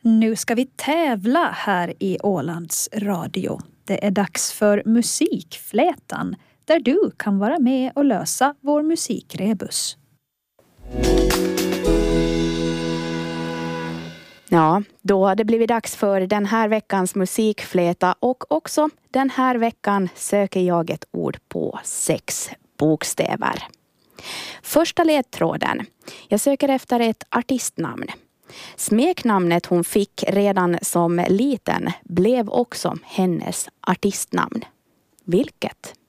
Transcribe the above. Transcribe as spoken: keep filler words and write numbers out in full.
Nu ska vi tävla här i Ålands Radio. Det är dags för Musikflätan, där du kan vara med och lösa vår musikrebus. Ja, då har det blivit dags för den här veckans musikfläta, och också den här veckan söker jag ett ord på sex bokstäver. Första ledtråden. Jag söker efter ett artistnamn. Smeknamnet hon fick redan som liten blev också hennes artistnamn. Vilket?